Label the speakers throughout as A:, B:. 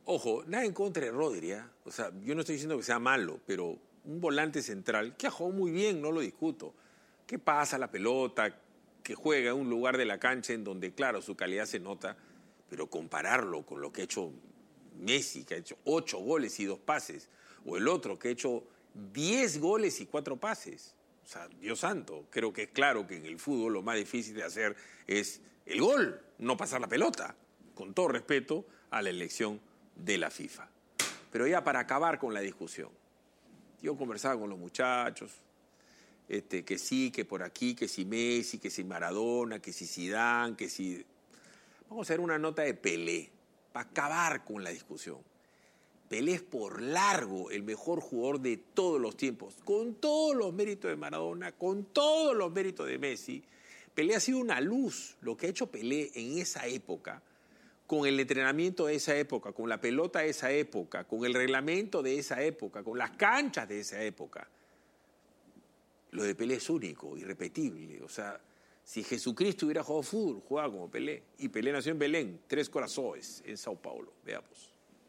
A: Ojo, nada en contra de Rodri, ¿eh? O sea, yo no estoy diciendo que sea malo, pero un volante central que ha jugado muy bien, no lo discuto. Que pasa la pelota, que juega en un lugar de la cancha en donde, claro, su calidad se nota, pero compararlo con lo que ha hecho Messi, que ha hecho 8 goles y 2 pases, o el otro que ha hecho 10 goles y 4 pases. O sea, Dios santo, creo que es claro que en el fútbol lo más difícil de hacer es el gol, no pasar la pelota, con todo respeto a la elección de la FIFA. Pero ya para acabar con la discusión, yo conversaba con los muchachos, que sí, que por aquí, que si Messi, que si Maradona, que si Zidane, que si... Vamos a hacer una nota de Pelé, para acabar con la discusión. Pelé es por largo el mejor jugador de todos los tiempos, con todos los méritos de Maradona, con todos los méritos de Messi. Pelé ha sido una luz, lo que ha hecho Pelé en esa época, con el entrenamiento de esa época, con la pelota de esa época, con el reglamento de esa época, con las canchas de esa época. Lo de Pelé es único, irrepetible. O sea, si Jesucristo hubiera jugado fútbol, jugaba como Pelé. Y Pelé nació en Belén, 3 Corazones, en Sao Paulo. Veamos.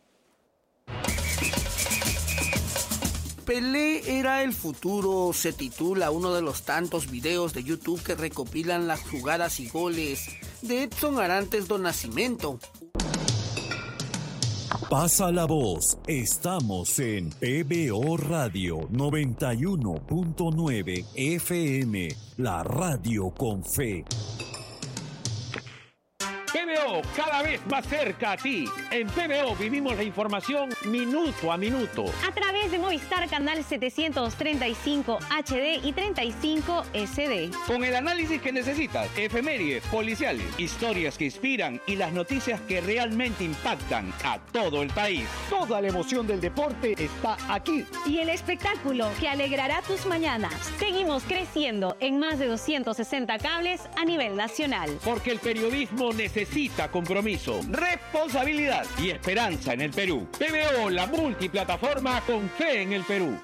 B: Pelé era el futuro, se titula uno de los tantos videos de YouTube que recopilan las jugadas y goles de Edson Arantes do Nascimento.
C: Pasa la voz, estamos en PBO Radio 91.9 FM, la radio con fe.
D: PBO, cada vez más cerca a ti. En PBO vivimos la información minuto a minuto.
E: A través de Movistar Canal 735 HD y 35 SD.
D: Con el análisis que necesitas, efemérides, policiales, historias que inspiran y las noticias que realmente impactan a todo el país. Toda la emoción del deporte está aquí.
E: Y el espectáculo que alegrará tus mañanas. Seguimos creciendo en más de 260 cables a nivel nacional.
D: Porque el periodismo necesita compromiso, responsabilidad y esperanza en el Perú. PBO, la multiplataforma con fe en el Perú.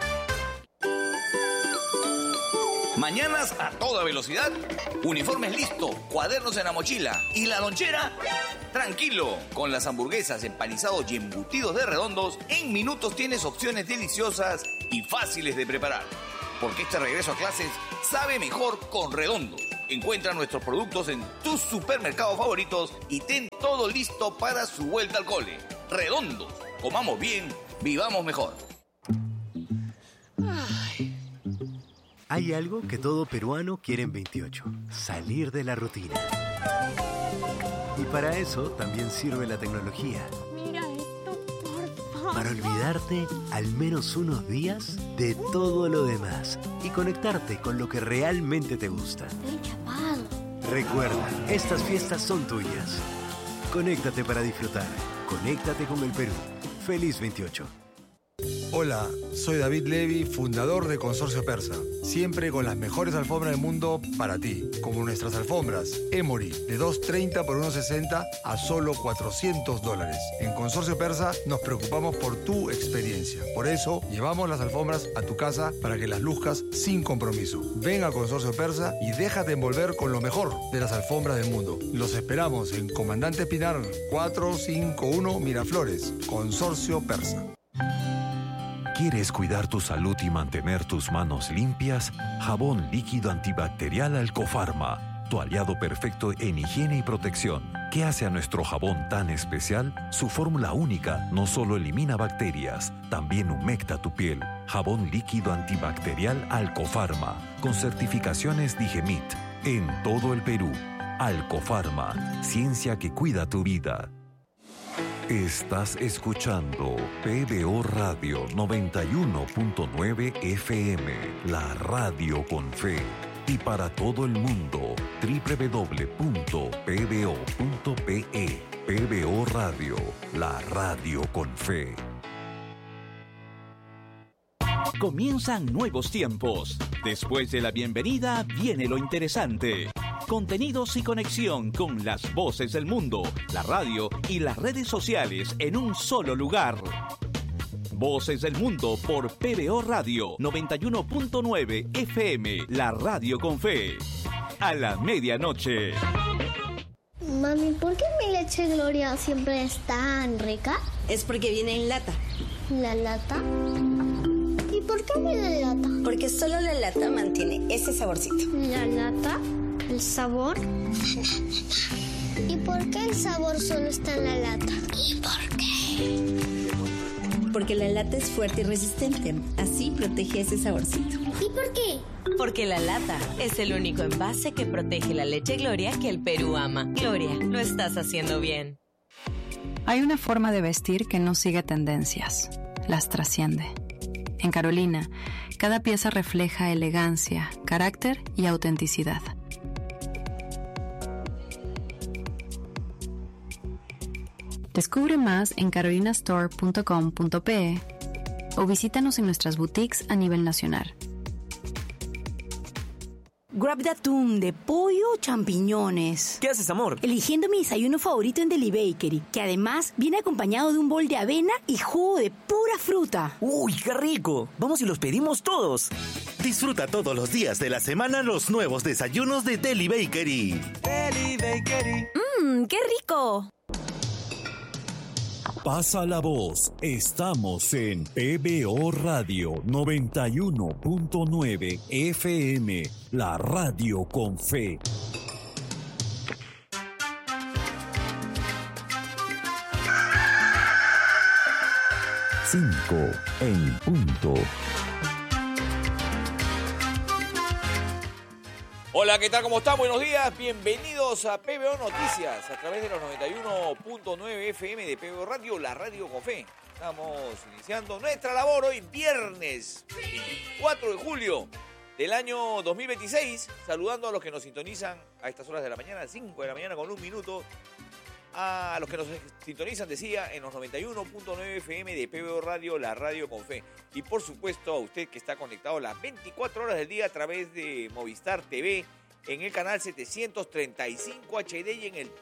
F: Mañanas a toda velocidad, uniformes listo, cuadernos en la mochila y la lonchera. Tranquilo, con las hamburguesas, empanizados y embutidos de Redondos, en minutos tienes opciones deliciosas y fáciles de preparar. Porque este regreso a clases sabe mejor con Redondos. Encuentra nuestros productos en tus supermercados favoritos y ten todo listo para su vuelta al cole. Redondos, comamos bien, vivamos mejor.
G: Hay algo que todo peruano quiere en 28, salir de la rutina. Y para eso también sirve la tecnología.
E: Mira esto, por favor.
G: Para olvidarte al menos unos días de todo lo demás y conectarte con lo que realmente te gusta.
E: Estoy chapado.
G: Recuerda, estas fiestas son tuyas. Conéctate para disfrutar. Conéctate con el Perú. Feliz 28.
H: Hola, soy David Levy, fundador de Consorcio Persa. Siempre con las mejores alfombras del mundo para ti. Como nuestras alfombras Emory, de $230 por $160 a solo $400. En Consorcio Persa nos preocupamos por tu experiencia. Por eso, llevamos las alfombras a tu casa para que las luzcas sin compromiso. Ven a Consorcio Persa y déjate envolver con lo mejor de las alfombras del mundo. Los esperamos en Comandante Pinar 451 Miraflores. Consorcio Persa.
C: ¿Quieres cuidar tu salud y mantener tus manos limpias? Jabón líquido antibacterial Alcofarma, tu aliado perfecto en higiene y protección. ¿Qué hace a nuestro jabón tan especial? Su fórmula única no solo elimina bacterias, también humecta tu piel. Jabón líquido antibacterial Alcofarma, con certificaciones Digemit, en todo el Perú. Alcofarma, ciencia que cuida tu vida. Estás escuchando PBO Radio 91.9 FM, la radio con fe. Y para todo el mundo, www.pbo.pe. PBO Radio, la radio con fe.
I: Comienzan nuevos tiempos. Después de la bienvenida viene lo interesante. Contenidos y conexión con las voces del mundo, la radio y las redes sociales en un solo lugar. Voces del Mundo por PBO Radio 91.9 FM, la radio con fe. A la medianoche.
J: Mami, ¿por qué mi leche leche Gloria siempre es tan rica?
K: Es porque viene en lata.
J: ¿La lata? ¿Y por qué viene en lata?
K: Porque solo la lata mantiene ese saborcito.
J: ¿La lata? ¿El sabor? ¿Y por qué el sabor solo está en la lata? ¿Y por qué?
K: Porque la lata es fuerte y resistente. Así protege ese saborcito.
J: ¿Y por qué?
L: Porque la lata es el único envase que protege la leche Gloria que el Perú ama. Gloria, lo estás haciendo bien.
M: Hay una forma de vestir que no sigue tendencias. Las trasciende. En Carolina, cada pieza refleja elegancia, carácter y autenticidad. Descubre más en carolinastore.com.pe o visítanos en nuestras boutiques a nivel nacional.
N: Grab de atún, de pollo o champiñones.
O: ¿Qué haces, amor?
N: Eligiendo mi desayuno favorito en Deli Bakery, que además viene acompañado de un bol de avena y jugo de pura fruta.
O: ¡Uy, qué rico! Vamos y los pedimos todos.
P: Disfruta todos los días de la semana los nuevos desayunos de Deli Bakery.
O: Deli Bakery.
N: ¡Qué rico!
C: Pasa la voz. Estamos en PBO Radio 91.9 FM, la radio con fe. 5 en punto.
F: Hola, ¿qué tal? ¿Cómo están? Buenos días. Bienvenidos a PBO Noticias a través de los 91.9 FM de PBO Radio, la radio con fe. Estamos iniciando nuestra labor hoy, viernes 24 de julio del año 2026. Saludando a los que nos sintonizan a estas horas de la mañana, 5 de la mañana con un minuto. A los que nos sintonizan, decía, en los 91.9 FM de PBO Radio, la radio con fe. Y por supuesto a usted que está conectado las 24 horas del día a través de Movistar TV en el canal 735 HD y en el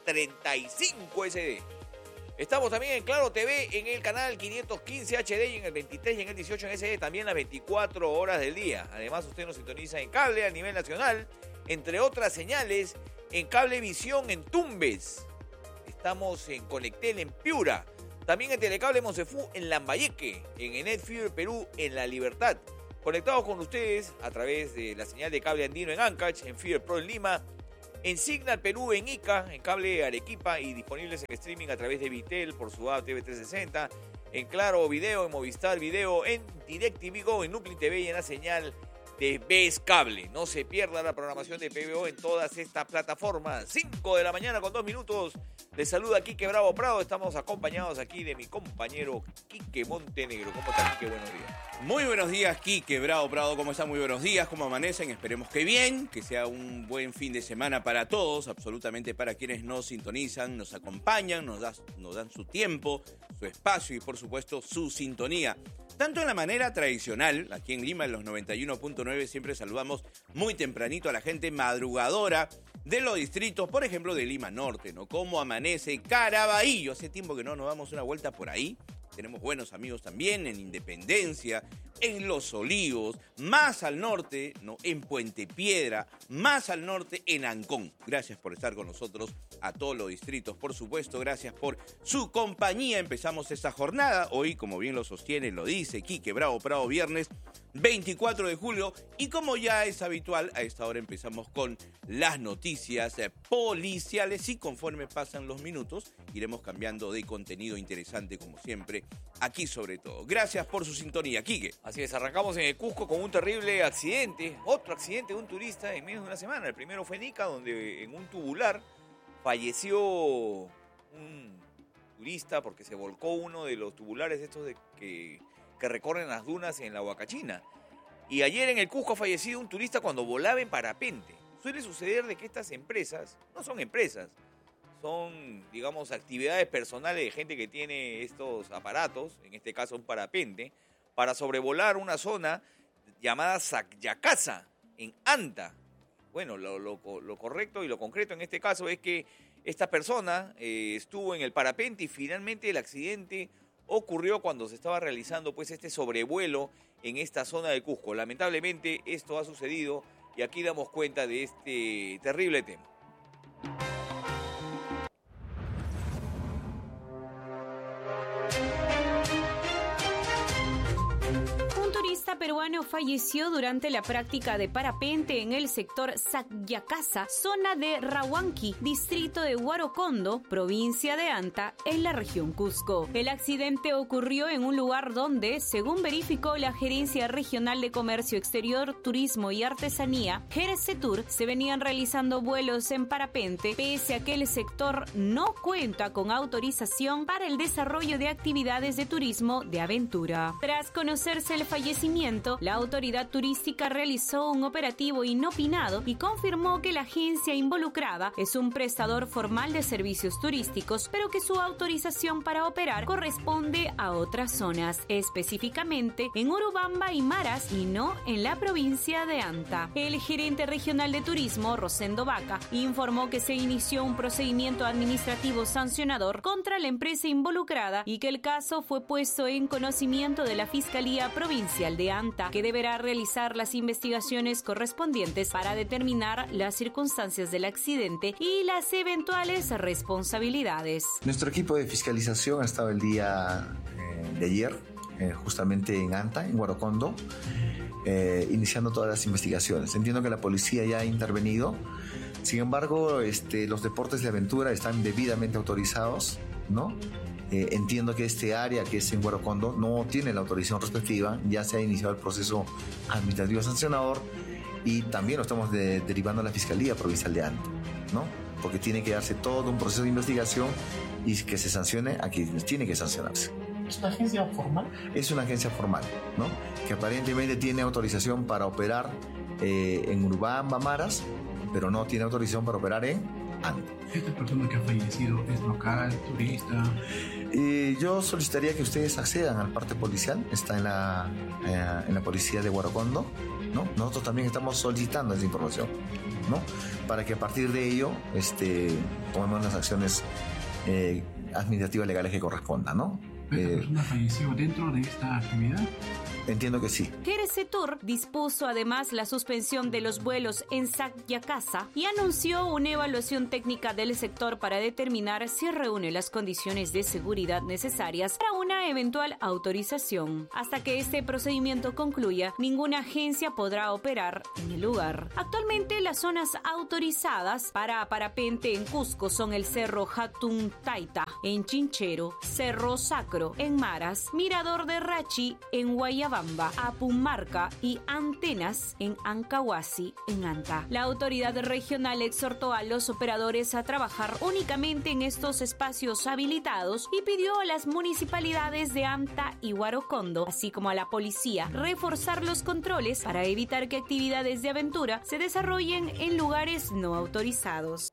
F: 35 SD. Estamos también en Claro TV en el canal 515 HD y en el 23 y en el 18 en SD, también las 24 horas del día. Además usted nos sintoniza en cable a nivel nacional, entre otras señales, en Cablevisión en Tumbes. Estamos en Conectel en Piura, también en Telecable Monsefú en Lambayeque, en Enet Fiber Perú en La Libertad. Conectados con ustedes a través de la señal de cable andino en Ancash, en Fiber Pro en Lima, en Signal Perú en Ica, en cable Arequipa y disponibles en streaming a través de Vitel por su app TV360, en Claro Video, en Movistar Video, en DirecTV Go, en Nuplin TV y en la señal de BES Cable. No se pierda la programación de PBO en todas estas plataformas. 5 de la mañana con 2 minutos. Les saluda Quique Bravo Prado. Estamos acompañados aquí de mi compañero Quique Montenegro. ¿Cómo está, Quique? Buenos días.
Q: Muy buenos días, Quique Bravo Prado. ¿Cómo están? Muy buenos días. ¿Cómo amanecen? Esperemos que bien, que sea un buen fin de semana para todos, absolutamente para quienes nos sintonizan, nos acompañan, nos dan su tiempo, su espacio y por supuesto su sintonía. Tanto en la manera tradicional, aquí en Lima en los 91.9 siempre saludamos muy tempranito a la gente madrugadora de los distritos, por ejemplo de Lima Norte, ¿no? ¿Cómo amanece Caraballo? Hace tiempo que no nos damos una vuelta por ahí. Tenemos buenos amigos también en Independencia, en Los Olivos, más al norte, ¿no? En Puente Piedra, más al norte en Ancón. Gracias por estar con nosotros a todos los distritos, por supuesto. Gracias por su compañía. Empezamos esta jornada. Hoy, como bien lo sostiene, lo dice Quique Bravo Prado, viernes 24 de julio. Y como ya es habitual, a esta hora empezamos con las noticias policiales. Y conforme pasan los minutos, iremos cambiando de contenido interesante, como siempre, aquí sobre todo. Gracias por su sintonía, Quique.
F: Así es, arrancamos en el Cusco con un terrible accidente. Otro accidente de un turista en menos de una semana. El primero fue en Ica, donde en un tubular falleció un turista porque se volcó uno de los tubulares estos que recorren las dunas en la Huacachina. Y ayer en el Cusco ha fallecido un turista cuando volaba en parapente. Suele suceder de que estas empresas no son empresas, son, digamos, actividades personales de gente que tiene estos aparatos, en este caso un parapente, para sobrevolar una zona llamada Sacyacasa, en Anta. Bueno, lo correcto y lo concreto en este caso es que esta persona estuvo en el parapente y finalmente el accidente ocurrió cuando se estaba realizando pues este sobrevuelo en esta zona de Cusco. Lamentablemente esto ha sucedido y aquí damos cuenta de este terrible tema.
R: peruano falleció durante la práctica de parapente en el sector Sagyakasa, zona de Rahuanqui, distrito de Huarocondo, provincia de Anta, en la región Cusco. El accidente ocurrió en un lugar donde, según verificó la Gerencia Regional de Comercio Exterior, Turismo y Artesanía, GERCETUR, se venían realizando vuelos en parapente, pese a que el sector no cuenta con autorización para el desarrollo de actividades de turismo de aventura. Tras conocerse el fallecimiento, la autoridad turística realizó un operativo inopinado y confirmó que la agencia involucrada es un prestador formal de servicios turísticos, pero que su autorización para operar corresponde a otras zonas, específicamente en Urubamba y Maras y no en la provincia de Anta. El gerente regional de turismo, Rosendo Vaca, informó que se inició un procedimiento administrativo sancionador contra la empresa involucrada y que el caso fue puesto en conocimiento de la Fiscalía Provincial de Anta, que deberá realizar las investigaciones correspondientes para determinar las circunstancias del accidente y las eventuales responsabilidades.
S: Nuestro equipo de fiscalización ha estado el día de ayer, justamente en Anta, en Huarocondo, iniciando todas las investigaciones. Entiendo que la policía ya ha intervenido. Sin embargo, los deportes de aventura están debidamente autorizados, ¿no? Entiendo que este área, que es en Huarocondo, no tiene la autorización respectiva. Ya se ha iniciado el proceso administrativo sancionador y también lo estamos derivando a la Fiscalía Provincial de Anta, ¿no? Porque tiene que darse todo un proceso de investigación y que se sancione a quienes tiene que sancionarse.
T: ¿Es una agencia formal?
S: Es una agencia formal, ¿no? Que aparentemente tiene autorización para operar en Urubamba, Maras, pero no tiene autorización para operar en Anta.
T: ¿Esta persona que ha fallecido es local, turista?
S: Yo solicitaría que ustedes accedan al parte policial, está en la policía de Huarocondo, ¿no? Nosotros también estamos solicitando esa información, ¿no? Para que a partir de ello tomemos las acciones administrativas legales que correspondan, ¿no?
T: ¿Esta persona falleció dentro de esta actividad?
S: Entiendo que sí.
R: GERCETUR dispuso además la suspensión de los vuelos en Sagyakasa y anunció una evaluación técnica del sector para determinar si reúne las condiciones de seguridad necesarias para una eventual autorización. Hasta que este procedimiento concluya, ninguna agencia podrá operar en el lugar. Actualmente, las zonas autorizadas para parapente en Cusco son el Cerro Hatuntaita en Chinchero, Cerro Sacro en Maras, Mirador de Rachi en Guayabamba, Apumarca y Antenas en Ancahuasi, en Anta. La autoridad regional exhortó a los operadores a trabajar únicamente en estos espacios habilitados y pidió a las municipalidades de Anta y Huarocondo, así como a la policía, reforzar los controles para evitar que actividades de aventura se desarrollen en lugares no autorizados.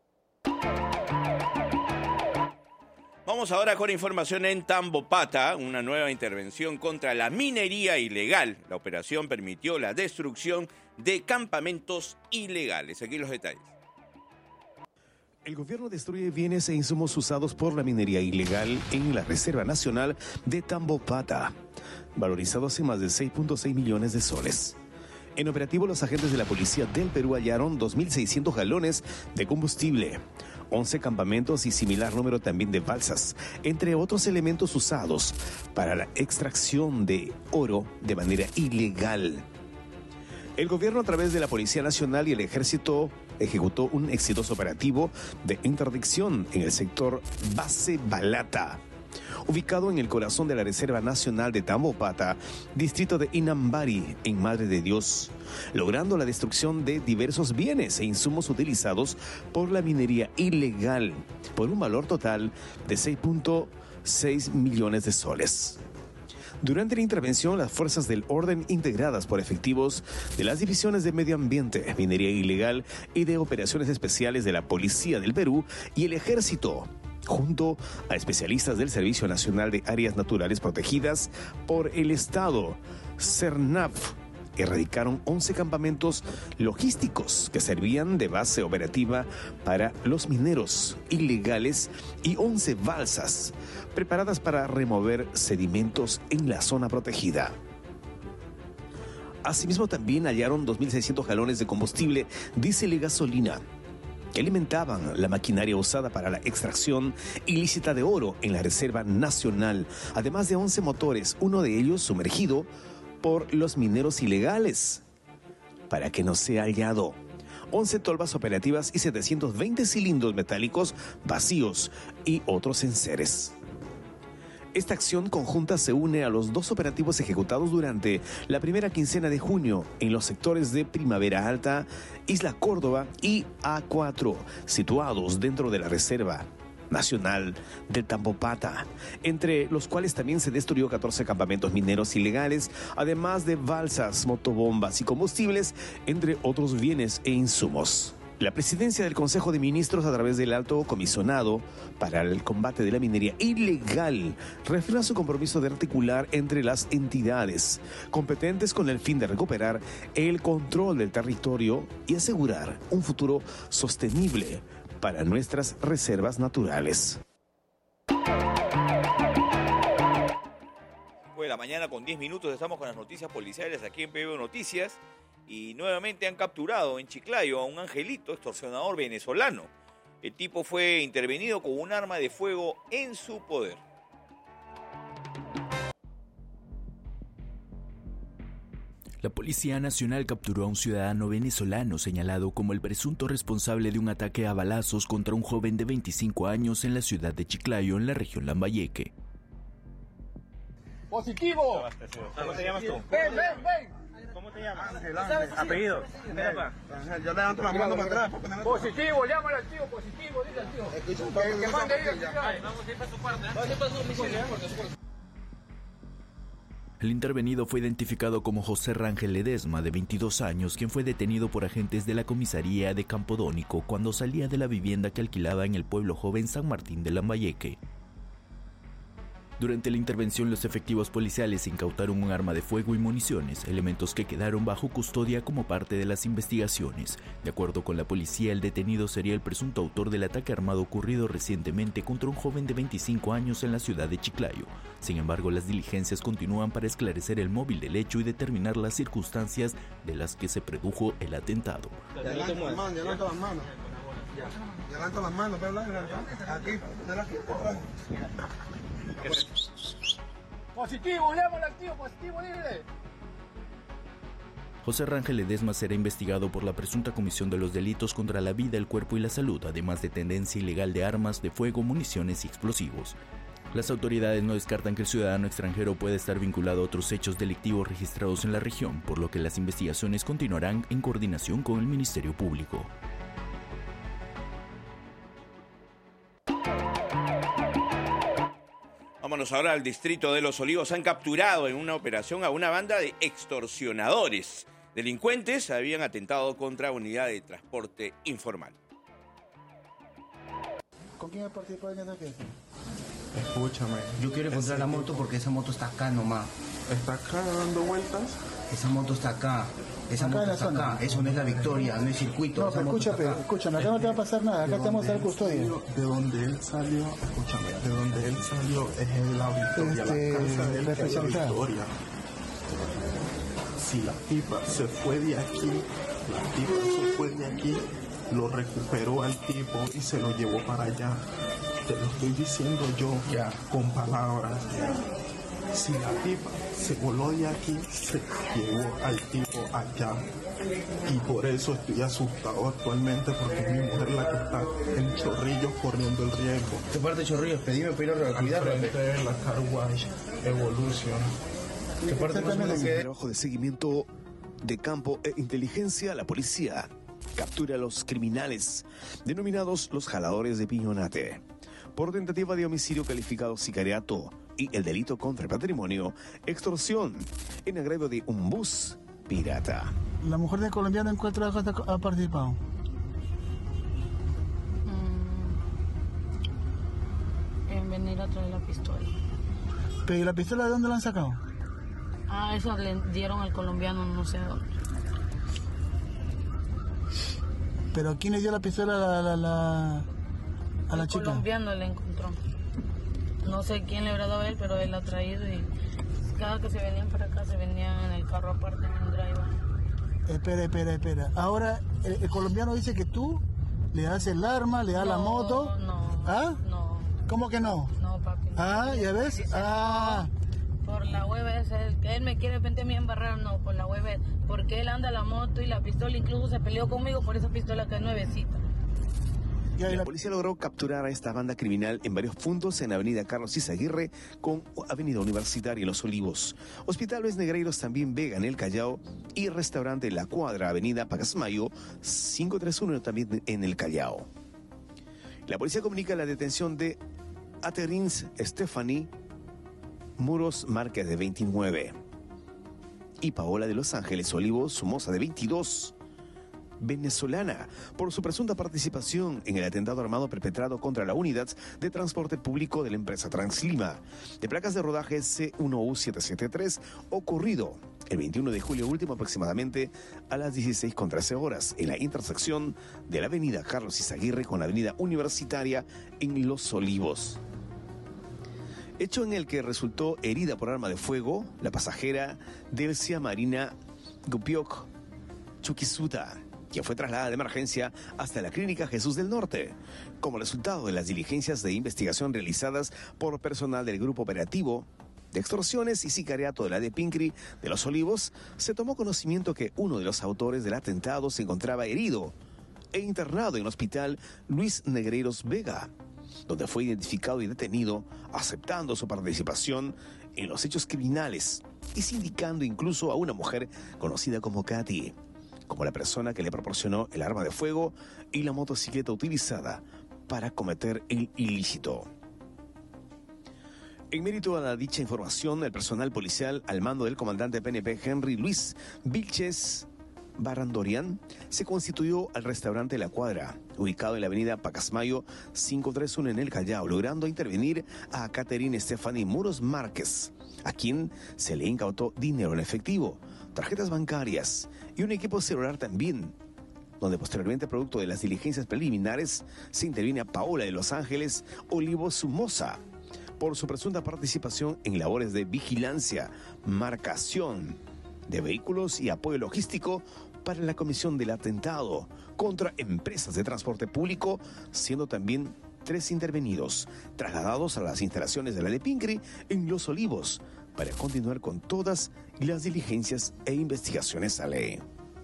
Q: Vamos ahora con información en Tambopata, una nueva intervención contra la minería ilegal. La operación permitió la destrucción de campamentos ilegales. Aquí los detalles.
U: El gobierno destruye bienes e insumos usados por la minería ilegal en la Reserva Nacional de Tambopata, valorizados en más de 6.6 millones de soles. En operativo, los agentes de la Policía del Perú hallaron 2.600 galones de combustible, 11 campamentos y similar número también de balsas, entre otros elementos usados para la extracción de oro de manera ilegal. El gobierno, a través de la Policía Nacional y el Ejército, ejecutó un exitoso operativo de interdicción en el sector Base Balata, ubicado en el corazón de la Reserva Nacional de Tambopata, distrito de Inambari, en Madre de Dios, logrando la destrucción de diversos bienes e insumos utilizados por la minería ilegal, por un valor total de 6.6 millones de soles. Durante la intervención, las fuerzas del orden, integradas por efectivos de las divisiones de Medio Ambiente, Minería Ilegal y de Operaciones Especiales de la Policía del Perú y el Ejército, junto a especialistas del Servicio Nacional de Áreas Naturales Protegidas por el Estado, CERNAF, erradicaron 11 campamentos logísticos que servían de base operativa para los mineros ilegales y 11 balsas preparadas para remover sedimentos en la zona protegida. Asimismo, también hallaron 2.600 galones de combustible, diésel y gasolina que alimentaban la maquinaria usada para la extracción ilícita de oro en la Reserva Nacional, además de 11 motores, uno de ellos sumergido por los mineros ilegales para que no sea hallado. 11 tolvas operativas y 720 cilindros metálicos vacíos y otros enseres. Esta acción conjunta se une a los 2 operativos ejecutados durante la primera quincena de junio en los sectores de Primavera Alta, Isla Córdoba y A4, situados dentro de la Reserva Nacional del Tambopata, entre los cuales también se destruyó 14 campamentos mineros ilegales, además de balsas, motobombas y combustibles, entre otros bienes e insumos. La presidencia del Consejo de Ministros, a través del Alto Comisionado para el Combate de la Minería Ilegal, reafirma su compromiso de articular entre las entidades competentes con el fin de recuperar el control del territorio y asegurar un futuro sostenible para nuestras reservas naturales.
Q: Pues la mañana con 10 minutos estamos con las noticias policiales aquí en PBO Noticias. Y nuevamente han capturado en Chiclayo a un angelito extorsionador venezolano. El tipo fue intervenido con un arma de fuego en su poder.
A: La Policía Nacional capturó a un ciudadano venezolano señalado como el presunto responsable de un ataque a balazos contra un joven de 25 años en la ciudad de Chiclayo, en la región Lambayeque.
V: ¡Positivo!
W: ¿Cómo te llamas tú?
V: ¡Ven, ven, ven!
W: ¿Cómo te llamas? Ángel. ¿Apellido?
V: Yo levanto la mano para atrás. Positivo, llámale al tío, positivo, dile al tío. Que mande ahí al tío.
W: Vamos a ir para su parte. Vamos a ir para su domicilio.
A: El intervenido fue identificado como José Rangel Ledesma, de 22 años, quien fue detenido por agentes de la comisaría de Campodónico cuando salía de la vivienda que alquilaba en el pueblo joven San Martín de Lambayeque. Durante la intervención, los efectivos policiales incautaron un arma de fuego y municiones, elementos que quedaron bajo custodia como parte de las investigaciones. De acuerdo con la policía, el detenido sería el presunto autor del ataque armado ocurrido recientemente contra un joven de 25 años en la ciudad de Chiclayo. Sin embargo, las diligencias continúan para esclarecer el móvil del hecho y determinar las circunstancias de las que se produjo el atentado.
V: Levanta las manos. Levanta las manos, aquí, positivo, llámale al tío, positivo, dile.
A: José Rangel Ledesma será investigado por la presunta comisión de los delitos contra la vida, el cuerpo y la salud, además de tendencia ilegal de armas de fuego, municiones y explosivos. Las autoridades no descartan que el ciudadano extranjero pueda estar vinculado a otros hechos delictivos registrados en la región, por lo que las investigaciones continuarán en coordinación con el Ministerio Público.
Q: Vámonos ahora al distrito de Los Olivos. Han capturado en una operación a una banda de extorsionadores. Delincuentes habían atentado contra unidad de transporte informal.
V: ¿Con quién ha participado en esa fiesta?
X: Escúchame. Yo quiero encontrar la moto porque esa moto está acá nomás.
W: ¿Está acá dando vueltas?
X: Esa moto está acá. Esa moto está acá. Eso no es la Victoria, no es circuito.
V: No, pero escúchame, acá no te va a pasar nada. Acá estamos a la custodia.
W: De donde él salió, escúchame, de donde él salió es en la Victoria, la casa de él que es la Victoria. Si la tipa se fue de aquí, lo recuperó al tipo y se lo llevó para allá. Te lo estoy diciendo yo, ya, con palabras. Si la tipa se voló de aquí, se llevó al tipo allá. Y por eso estoy asustado actualmente, porque es mi mujer la que está en Chorrillos corriendo el riesgo.
X: ¿Qué parte de Chorrillos? Pedime para ir a cuidarla.
W: De la Car Wash Evolution.
U: ¿Qué parte de trabajo de seguimiento de campo e inteligencia? La policía captura a los criminales denominados los jaladores de piñonate por tentativa de homicidio calificado, sicariato y el delito contra el patrimonio, extorsión en agravio de un bus pirata.
V: ¿La mujer del colombiano en cuál trabajo ha participado?
Y: En venir a traer la pistola.
V: ¿Pero y la pistola de dónde la han sacado?
Y: Ah, eso le dieron al colombiano, no sé dónde.
V: ¿Pero quién le dio la pistola a la chica?
Y: El colombiano le encontró. No sé quién le habrá dado a él, pero él la ha traído y cada que se venían para acá se venían en el carro aparte, en el driver.
V: Espera. Ahora, el colombiano dice que tú le das el arma, le das la moto.
Y: No.
V: ¿Ah?
Y: No.
V: ¿Cómo que no?
Y: No, papi.
V: Ah, ¿ya ves? Ah.
Y: Por la web que él me quiere meter a mí embarrar, no, por la web porque él anda la moto y la pistola, incluso se peleó conmigo por esa pistola que es nuevecita.
U: La policía logró capturar a esta banda criminal en varios puntos en Avenida Carlos Izaguirre con Avenida Universitaria en Los Olivos, Hospital Luis Negreiros también Vega en el Callao y Restaurante La Cuadra, Avenida Pacasmayo 531 también en el Callao. La policía comunica la detención de Aterins Stephanie Muros Márquez de 29 y Paola de Los Ángeles Olivos Somoza de 22, venezolana, por su presunta participación en el atentado armado perpetrado contra la unidad de transporte público de la empresa Translima, de placas de rodaje C1U773, ocurrido el 21 de julio último aproximadamente a las 16:13 horas en la intersección de la avenida Carlos Izaguirre con la avenida Universitaria en Los Olivos. Hecho en el que resultó herida por arma de fuego la pasajera Delcia Marina Gupiok Chukisuta, quien fue trasladada de emergencia hasta la Clínica Jesús del Norte. Como resultado de las diligencias de investigación realizadas por personal del Grupo Operativo de Extorsiones y Sicariato de la DEPINCRI de Los Olivos, se tomó conocimiento que uno de los autores del atentado se encontraba herido e internado en el Hospital Luis Negreiros Vega, donde fue identificado y detenido, aceptando su participación en los hechos criminales y sindicando incluso a una mujer conocida como Katy como la persona que le proporcionó el arma de fuego y la motocicleta utilizada para cometer el ilícito. En mérito a la dicha información, el personal policial al mando del comandante PNP Henry Luis Vilches Barrandorian se constituyó al restaurante La Cuadra, ubicado en la avenida Pacasmayo 531 en el Callao, logrando intervenir a Catherine Stephanie Muros Márquez, a quien se le incautó dinero en efectivo, tarjetas bancarias y un equipo celular también, donde posteriormente, producto de las diligencias preliminares, se interviene a Paola de Los Ángeles Olivos Somoza por su presunta participación en labores de vigilancia, marcación de vehículos y apoyo logístico para la comisión del atentado contra empresas de transporte público, siendo también 3 intervenidos trasladados a las instalaciones de la DEPINCRI en Los Olivos para continuar con todas las diligencias e investigaciones a ley.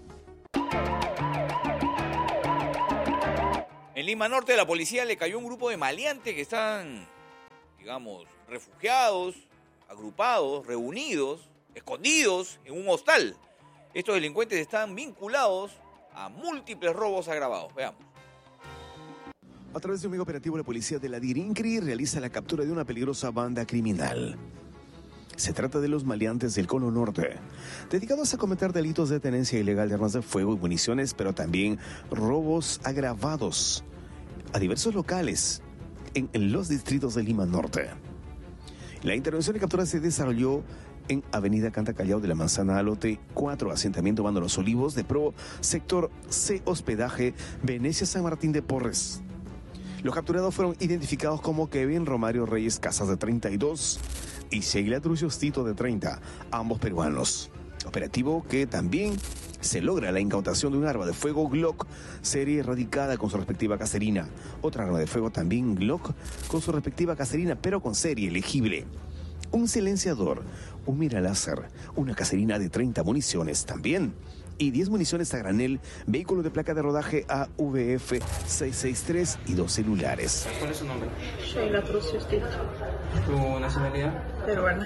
F: En Lima Norte, la policía le cayó un grupo de maleantes que están, digamos, refugiados, agrupados, reunidos, escondidos en un hostal. Estos delincuentes están vinculados a múltiples robos agravados. Veamos.
U: A través de un operativo, la policía de la DIRINCRI realiza la captura de una peligrosa banda criminal. Se trata de los maleantes del Cono Norte, dedicados a cometer delitos de tenencia ilegal de armas de fuego y municiones, pero también robos agravados a diversos locales en los distritos de Lima Norte. La intervención de captura se desarrolló en Avenida Canta Callao de la Manzana Lote 4, asentamiento Bando Los Olivos, de Pro, sector C, hospedaje Venecia San Martín de Porres. Los capturados fueron identificados como Kevin Romario Reyes Casas de 32 y Sheila Trucios Tito de 30, ambos peruanos. Operativo que también se logra la incautación de un arma de fuego Glock, serie erradicada con su respectiva caserina. Otra arma de fuego también Glock con su respectiva caserina, pero con serie elegible. Un silenciador, un mira láser, una caserina de 30 municiones también, y 10 municiones a granel, vehículo de placa de rodaje AVF 663 y 2 celulares.
B: ¿Cuál es su nombre?
Y: Sheila Trucios Tito.
B: ¿Tu nacionalidad?
Y: Peruana.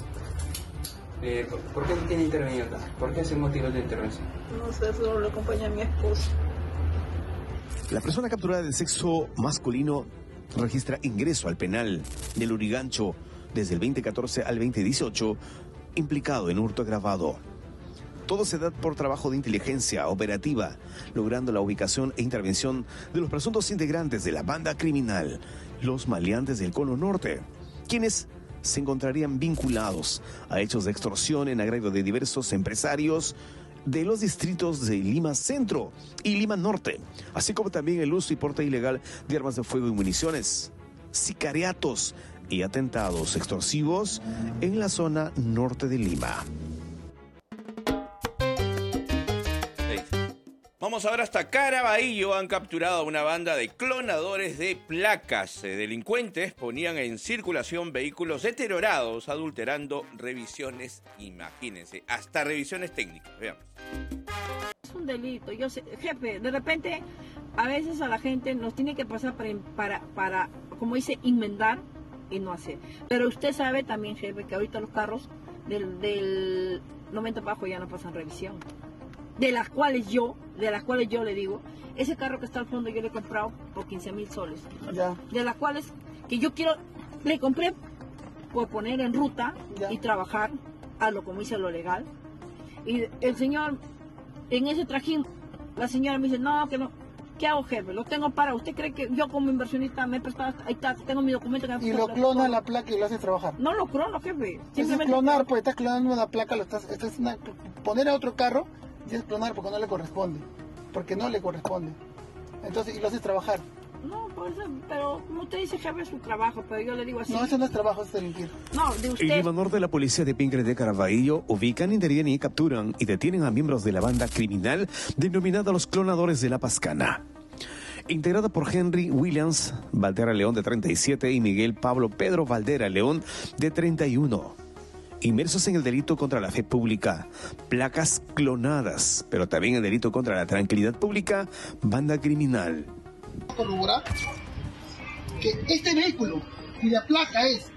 B: ¿Por qué tiene intervenido acá? ¿Por qué es el motivo de intervención?
Y: No sé, solo lo acompaña a mi esposo.
U: La persona capturada del sexo masculino registra ingreso al penal del Urigancho desde el 2014 al 2018, implicado en hurto agravado. Todo se da por trabajo de inteligencia operativa, logrando la ubicación e intervención de los presuntos integrantes de la banda criminal, los maleantes del Cono Norte, quienes se encontrarían vinculados a hechos de extorsión en agravio de diversos empresarios de los distritos de Lima Centro y Lima Norte, así como también el uso y porte ilegal de armas de fuego y municiones, sicariatos y atentados extorsivos en la zona norte de Lima.
Q: Vamos ahora hasta Caraballo. Han capturado a una banda de clonadores de placas. Delincuentes ponían en circulación vehículos deteriorados, adulterando revisiones, imagínense, hasta revisiones técnicas. Veamos.
D: Es un delito. Yo sé, jefe, de repente a veces a la gente nos tiene que pasar para como dice, enmendar y no hacer. Pero usted sabe también, jefe, que ahorita los carros del 90 para abajo ya no pasan revisión. De las cuales yo le digo, ese carro que está al fondo yo le he comprado por 15,000 soles.
V: Ya.
D: De las cuales que yo le compré por poner en ruta y trabajar a lo como dice lo legal. Y el señor, en ese trajín, la señora me dice, no, que no. ¿Qué hago, jefe? Lo tengo para. ¿Usted cree que yo como inversionista me he prestado? Ahí está, tengo mi documento.
V: Y lo clona la placa y lo hace trabajar.
D: No lo clono, jefe.
V: Simplemente es clonar, pues estás clonando una placa, poner a otro carro y es clonar porque no le corresponde. Porque no le corresponde. Entonces, y lo haces trabajar.
D: No, pues, pero como usted dice, jefe, es su trabajo, pero yo le digo así.
V: No, eso no es trabajo, es delinquir.
D: No, de usted.
U: El Imanor de la policía de Pincre de Caraballo ubican, intervienen y capturan y detienen a miembros de la banda criminal denominada los clonadores de la Pascana. Integrada por Henry Williams Valdera León, de 37, y Miguel Pablo Pedro Valdera León, de 31. Inmersos en el delito contra la fe pública, placas clonadas, pero también el delito contra la tranquilidad pública, banda criminal.
V: Corroborar que este vehículo, cuya placa es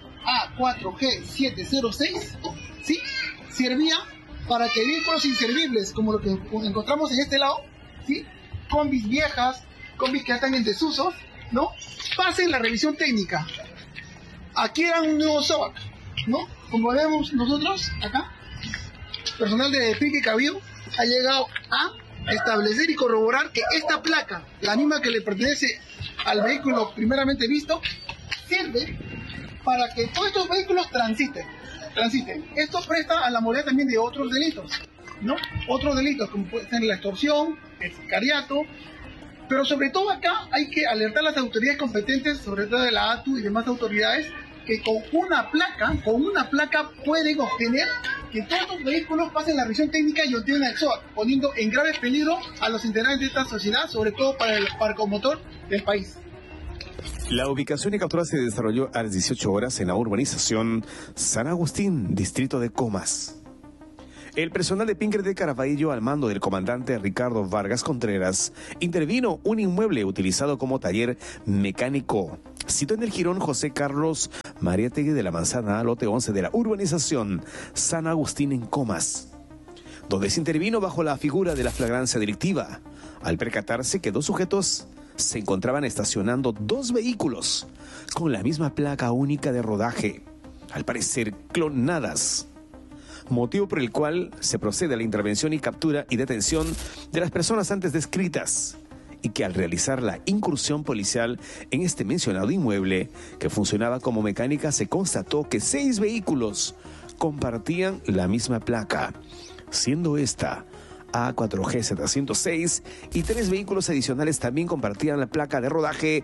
V: A4G706, ¿sí?, servía para que vehículos inservibles, como lo que encontramos en este lado, ¿sí?, combis viejas, combis que ya están en desusos, ¿no?, pasen la revisión técnica. Aquí era un nuevo SOAC, ¿no? Como vemos nosotros acá, personal de Pique Cabío ha llegado a establecer y corroborar que esta placa, la misma que le pertenece al vehículo primeramente visto, sirve para que todos estos vehículos transiten. Esto presta a la modalidad también de otros delitos, ¿no? Otros delitos como puede ser la extorsión, el sicariato, pero sobre todo acá hay que alertar a las autoridades competentes, sobre todo de la ATU y demás autoridades, que con una placa pueden obtener que todos los vehículos pasen la revisión técnica y obtienen el SOAT, poniendo en grave peligro a los integrantes de esta sociedad, sobre todo para el parque motor del país.
U: La ubicación y captura se desarrolló a las 18 horas en la urbanización San Agustín, distrito de Comas. El personal de Pincre de Caraballo, al mando del comandante Ricardo Vargas Contreras, intervino un inmueble utilizado como taller mecánico, situado en el jirón José Carlos Mariátegui de la Manzana, lote 11 de la urbanización San Agustín en Comas, donde se intervino bajo la figura de la flagrancia delictiva, al percatarse que dos sujetos se encontraban estacionando dos vehículos con la misma placa única de rodaje, al parecer clonadas, motivo por el cual se procede a la intervención y captura y detención de las personas antes descritas, y que al realizar la incursión policial en este mencionado inmueble, que funcionaba como mecánica, se constató que 6 vehículos compartían la misma placa, siendo esta A4G706, y 3 vehículos adicionales también compartían la placa de rodaje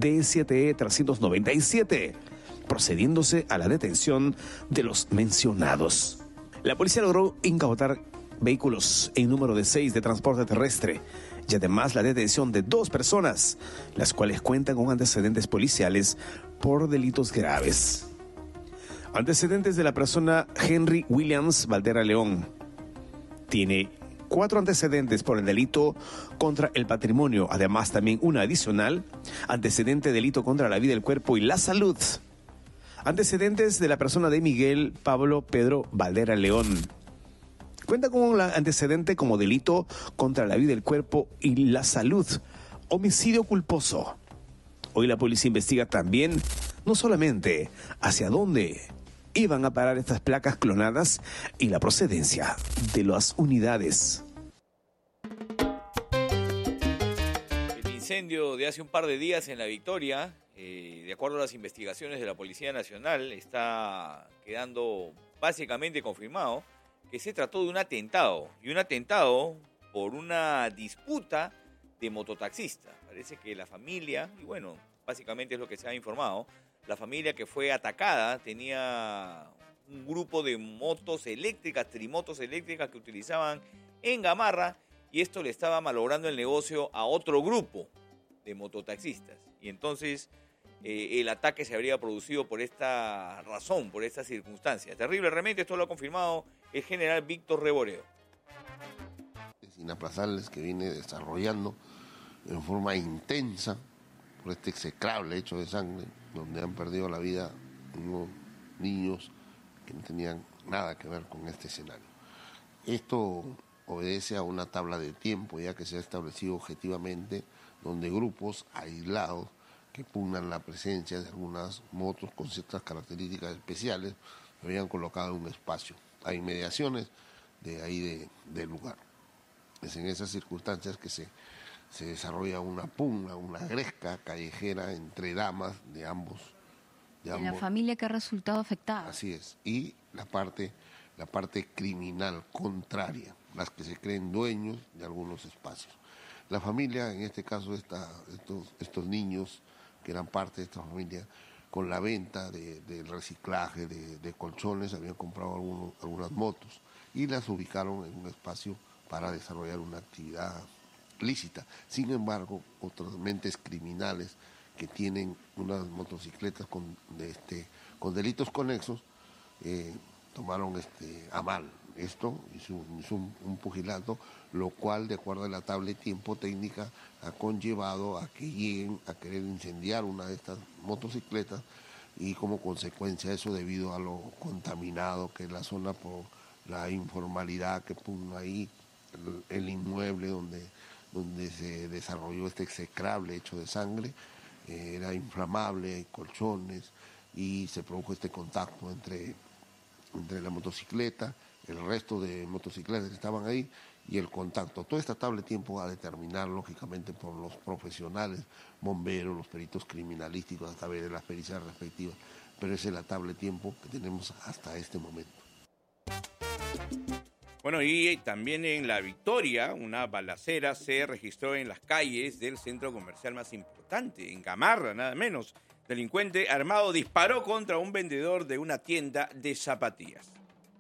U: D7E397, procediéndose a la detención de los mencionados. La policía logró incautar vehículos en número de 6 de transporte terrestre y además la detención de 2 personas, las cuales cuentan con antecedentes policiales por delitos graves. Antecedentes de la persona Henry Williams Valdera León. Tiene 4 antecedentes por el delito contra el patrimonio, además también una adicional, antecedente de delito contra la vida, el cuerpo y la salud. Antecedentes de la persona de Miguel Pablo Pedro Valdera León. Cuenta con un antecedente como delito contra la vida, el cuerpo y la salud. Homicidio culposo. Hoy la policía investiga también, no solamente hacia dónde iban a parar estas placas clonadas y la procedencia de las unidades.
Q: El incendio de hace un par de días en La Victoria, de acuerdo a las investigaciones de la Policía Nacional, está quedando básicamente confirmado que se trató de un atentado, y un atentado por una disputa de mototaxistas. Parece que la familia, y bueno, básicamente es lo que se ha informado, la familia que fue atacada tenía un grupo de motos eléctricas, trimotos eléctricas que utilizaban en Gamarra, y esto le estaba malogrando el negocio a otro grupo de mototaxistas. Y entonces el ataque se habría producido por esta razón, por esta circunstancia. Terrible realmente, esto lo ha confirmado el general Víctor Reboredo.
E: Inaplazables que viene desarrollando en forma intensa por este execrable hecho de sangre, donde han perdido la vida unos niños que no tenían nada que ver con este escenario. Esto obedece a una tabla de tiempo ya que se ha establecido objetivamente, donde grupos aislados que pugnan la presencia de algunas motos con ciertas características especiales se habían colocado en un espacio a inmediaciones de ahí del lugar. Es en esas circunstancias que se desarrolla una pugna, una gresca callejera entre damas de ambos.
G: De la familia que ha resultado afectada.
E: Así es. Y la parte criminal contraria, las que se creen dueños de algunos espacios. La familia, en este caso estos niños que eran parte de esta familia, con la venta del reciclaje de colchones, habían comprado algunas motos y las ubicaron en un espacio para desarrollar una actividad lícita. Sin embargo, otras mentes criminales que tienen unas motocicletas con delitos conexos tomaron a mal esto, hizo un pugilato, lo cual, de acuerdo a la tabla de tiempo técnica, ha conllevado a que lleguen a querer incendiar una de estas motocicletas y como consecuencia de eso, debido a lo contaminado que es la zona por la informalidad que puso ahí, el inmueble donde se desarrolló este execrable hecho de sangre, era inflamable, hay colchones, y se produjo este contacto entre la motocicleta, el resto de motocicletas que estaban ahí y el contacto. Toda esta tabla de tiempo va a determinar, lógicamente, por los profesionales, bomberos, los peritos criminalísticos, a través de las pericias respectivas, pero esa es la tabla de tiempo que tenemos hasta este momento.
Q: Bueno, y también en La Victoria, una balacera se registró en las calles del centro comercial más importante, en Gamarra, nada menos. Delincuente armado disparó contra un vendedor de una tienda de zapatillas.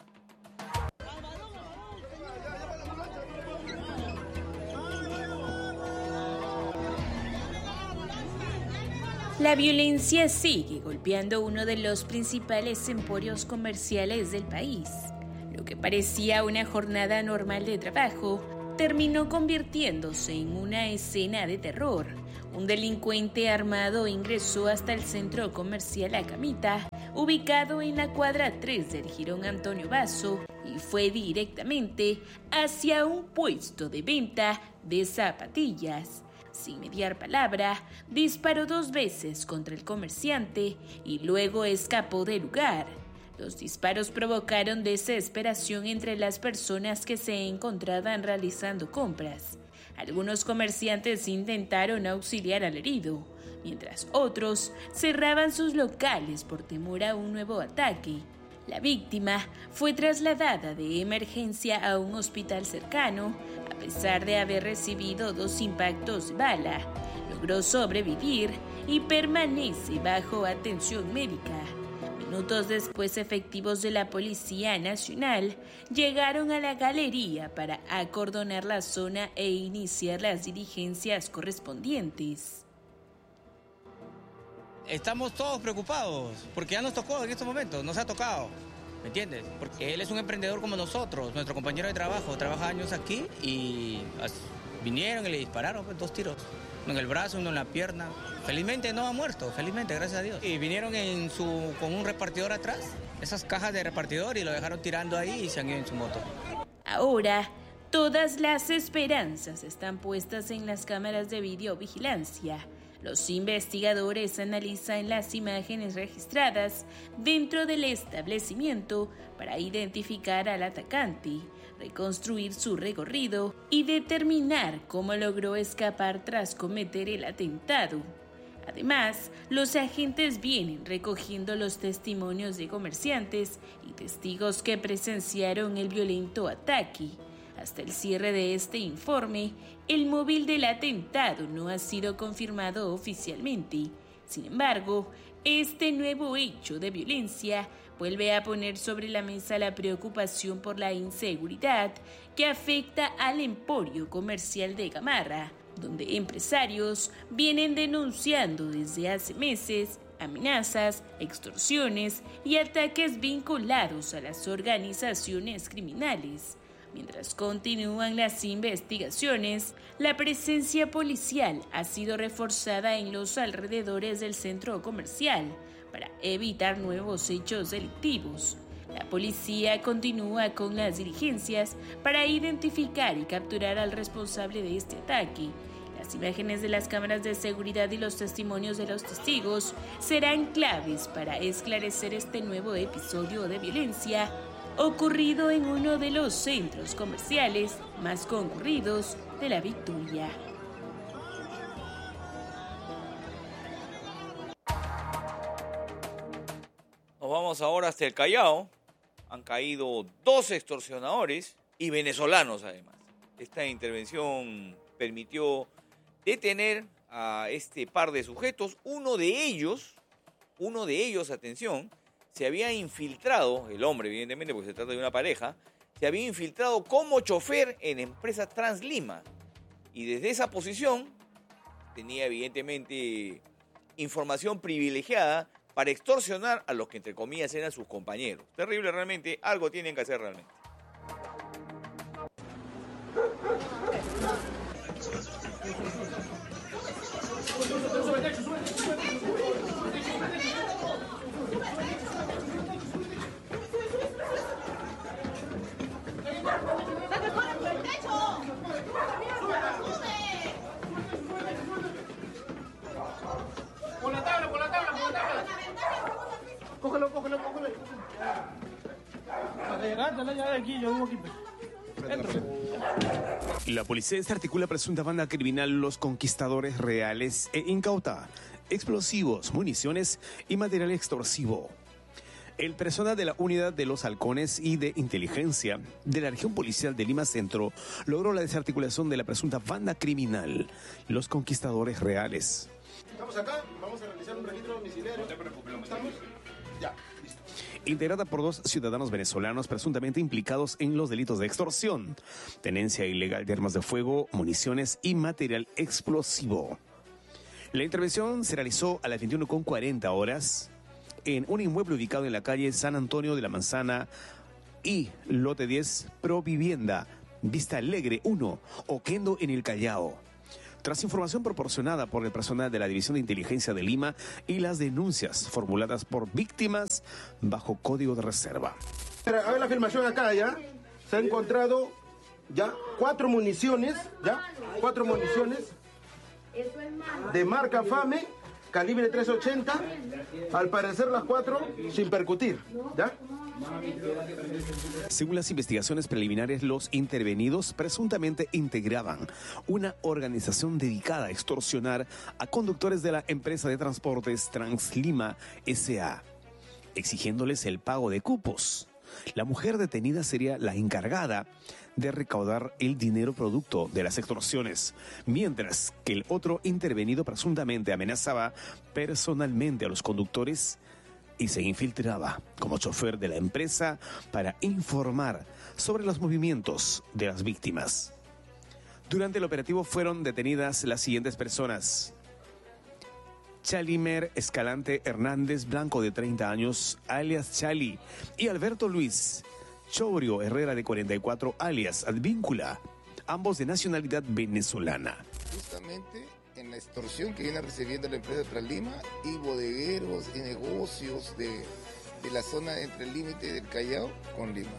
H: La violencia sigue golpeando uno de los principales emporios comerciales del país. Lo que parecía una jornada normal de trabajo terminó convirtiéndose en una escena de terror. Un delincuente armado ingresó hasta el centro comercial La Camita, ubicado en la cuadra 3 del Jirón Antonio Basso, y fue directamente hacia un puesto de venta de zapatillas. Sin mediar palabra, disparó 2 veces contra el comerciante y luego escapó del lugar. Los disparos provocaron desesperación entre las personas que se encontraban realizando compras. Algunos comerciantes intentaron auxiliar al herido, mientras otros cerraban sus locales por temor a un nuevo ataque. La víctima fue trasladada de emergencia a un hospital cercano, a pesar de haber recibido 2 impactos de bala. Logró sobrevivir y permanece bajo atención médica. Minutos después, efectivos de la Policía Nacional llegaron a la galería para acordonar la zona e iniciar las diligencias correspondientes.
I: Estamos todos preocupados porque ya nos tocó en estos momentos, nos ha tocado, ¿me entiendes? Porque él es un emprendedor como nosotros, nuestro compañero de trabajo, trabaja años aquí y vinieron y le dispararon 2 tiros. Uno en el brazo, uno en la pierna. Felizmente no ha muerto, felizmente, gracias a Dios. Y vinieron con un repartidor atrás, esas cajas de repartidor, y lo dejaron tirando ahí y se han ido en su moto.
H: Ahora, todas las esperanzas están puestas en las cámaras de videovigilancia. Los investigadores analizan las imágenes registradas dentro del establecimiento para identificar al atacante, reconstruir su recorrido y determinar cómo logró escapar tras cometer el atentado. Además, los agentes vienen recogiendo los testimonios de comerciantes y testigos que presenciaron el violento ataque. Hasta el cierre de este informe, el móvil del atentado no ha sido confirmado oficialmente. Sin embargo, este nuevo hecho de violencia vuelve a poner sobre la mesa la preocupación por la inseguridad que afecta al emporio comercial de Gamarra, donde empresarios vienen denunciando desde hace meses amenazas, extorsiones y ataques vinculados a las organizaciones criminales. Mientras continúan las investigaciones, la presencia policial ha sido reforzada en los alrededores del centro comercial para evitar nuevos hechos delictivos. La policía continúa con las diligencias para identificar y capturar al responsable de este ataque. Las imágenes de las cámaras de seguridad y los testimonios de los testigos serán claves para esclarecer este nuevo episodio de violencia ocurrido en uno de los centros comerciales más concurridos de La Victoria.
Q: Nos vamos ahora hasta el Callao. Han caído 2 extorsionadores y venezolanos además. Esta intervención permitió detener a este par de sujetos. Uno de ellos, atención, se había infiltrado, el hombre evidentemente porque se trata de una pareja, se había infiltrado como chofer en empresa Translima y desde esa posición tenía evidentemente información privilegiada para extorsionar a los que entre comillas eran sus compañeros. Terrible realmente, algo tienen que hacer realmente.
V: Con la tabla. Cógelo. Aquí, yo vivo aquí.
U: La policía desarticula presunta banda criminal Los Conquistadores Reales e incauta explosivos, municiones y material extorsivo. El personal de la Unidad de los Halcones y de Inteligencia de la Región Policial de Lima Centro logró la desarticulación de la presunta banda criminal Los Conquistadores Reales.
V: Estamos acá, vamos a realizar un registro domiciliario. No te preocupes, ¿estamos? Ya, listo.
U: Integrada por 2 ciudadanos venezolanos presuntamente implicados en los delitos de extorsión, tenencia ilegal de armas de fuego, municiones y material explosivo. La intervención se realizó a las 21:40 horas en un inmueble ubicado en la calle San Antonio de la Manzana y lote 10, Provivienda, Vista Alegre 1, Oquendo en el Callao. Tras información proporcionada por el personal de la División de Inteligencia de Lima y las denuncias formuladas por víctimas bajo código de reserva.
V: A ver la filmación acá, ¿ya? Se ha encontrado ya 4 municiones, de marca FAME, calibre 380, al parecer las 4 sin percutir, ¿ya?
U: Según las investigaciones preliminares, los intervenidos presuntamente integraban una organización dedicada a extorsionar a conductores de la empresa de transportes Translima S.A., exigiéndoles el pago de cupos. La mujer detenida sería la encargada de recaudar el dinero producto de las extorsiones, mientras que el otro intervenido presuntamente amenazaba personalmente a los conductores y se infiltraba como chofer de la empresa para informar sobre los movimientos de las víctimas. Durante el operativo fueron detenidas las siguientes personas: Chalimer Escalante Hernández Blanco, de 30 años, alias Chali, y Alberto Luis Chobrio Herrera, de 44, alias Advíncula, ambos de nacionalidad venezolana.
J: Justamente en la extorsión que viene recibiendo la empresa Translima y bodegueros y negocios de la zona entre el límite del Callao con Lima.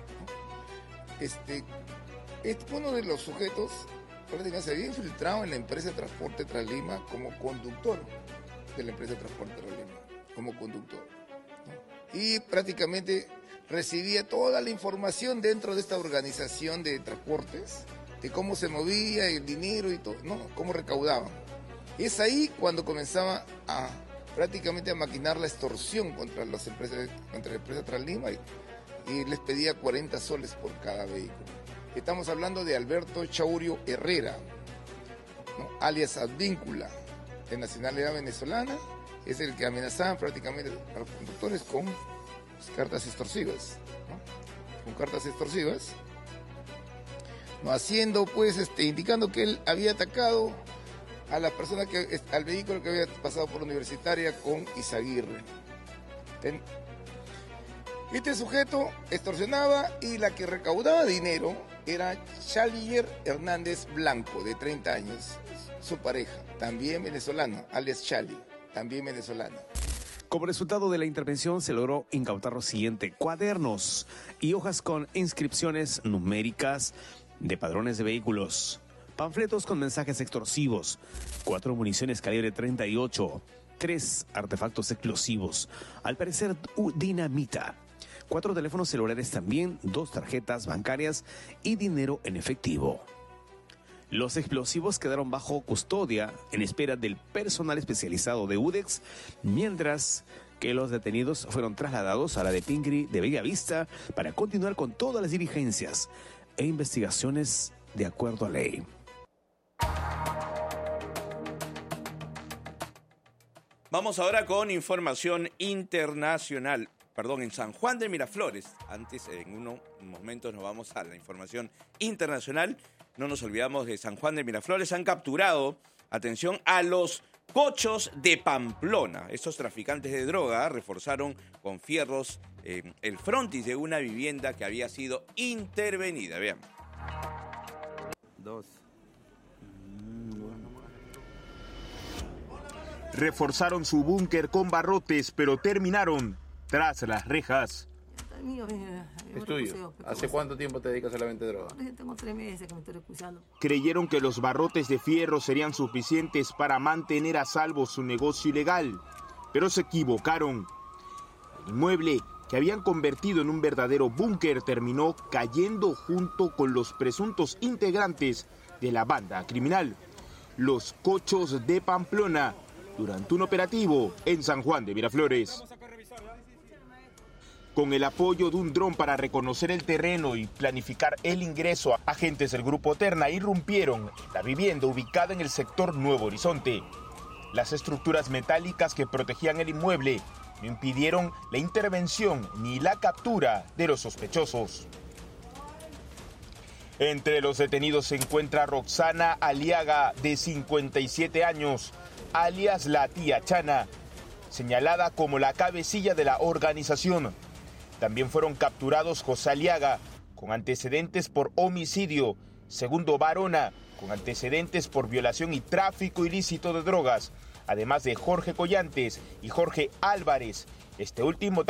J: Uno de los sujetos prácticamente se había infiltrado en la empresa de transporte Translima como conductor de la empresa de transporte Translima, como conductor, ¿no? Y prácticamente recibía toda la información dentro de esta organización de transportes, de cómo se movía el dinero y todo, ¿no? Cómo recaudaban. Es ahí cuando comenzaba prácticamente a maquinar la extorsión contra la empresa Translima y les pedía 40 soles por cada vehículo. Estamos hablando de Alberto Chaurio Herrera, ¿no? Alias Advíncula, de nacionalidad venezolana, es el que amenazaba prácticamente a los conductores con cartas extorsivas, ¿no? Con cartas extorsivas, ¿no? Haciendo pues, indicando que él había atacado a la persona al vehículo que había pasado por Universitaria con Izaguirre. Este sujeto extorsionaba y la que recaudaba dinero era Chalier Hernández Blanco, de 30 años, su pareja, también venezolana, alias Chali, también venezolana.
U: Como resultado de la intervención se logró incautar lo siguiente: cuadernos y hojas con inscripciones numéricas de padrones de vehículos, panfletos con mensajes extorsivos, 4 municiones calibre 38, 3 artefactos explosivos, al parecer dinamita, 4 teléfonos celulares también, 2 tarjetas bancarias y dinero en efectivo. Los explosivos quedaron bajo custodia en espera del personal especializado de UDEX, mientras que los detenidos fueron trasladados a la de Pingri de Bellavista para continuar con todas las diligencias e investigaciones de acuerdo a ley.
Q: Vamos ahora con información internacional. En San Juan de Miraflores. Antes, en unos momentos, nos vamos a la información internacional. No nos olvidamos de San Juan de Miraflores. Han capturado, atención, a los cochos de Pamplona. Estos traficantes de droga reforzaron con fierros el frontis de una vivienda que había sido intervenida. Vean.
K: 2. Reforzaron su búnker con barrotes, pero terminaron tras las rejas.
L: Es tuyo. ¿Hace cuánto tiempo te dedicas a la venta de droga?
Y: Tengo 3 meses que me estoy recusando.
K: Creyeron que los barrotes de fierro serían suficientes para mantener a salvo su negocio ilegal, pero se equivocaron. El inmueble, que habían convertido en un verdadero búnker, terminó cayendo junto con los presuntos integrantes de la banda criminal, los Cochos de Pamplona, durante un operativo en San Juan de Miraflores. Con el apoyo de un dron para reconocer el terreno y planificar el ingreso, agentes del Grupo Terna irrumpieron la vivienda ubicada en el sector Nuevo Horizonte. Las estructuras metálicas que protegían el inmueble no impidieron la intervención ni la captura de los sospechosos. Entre los detenidos se encuentra Roxana Aliaga, de 57 años, alias la Tía Chana, señalada como la cabecilla de la organización. También fueron capturados José Aliaga, con antecedentes por homicidio, Segundo Barona, con antecedentes por violación y tráfico ilícito de drogas, además de Jorge Collantes y Jorge Álvarez, este último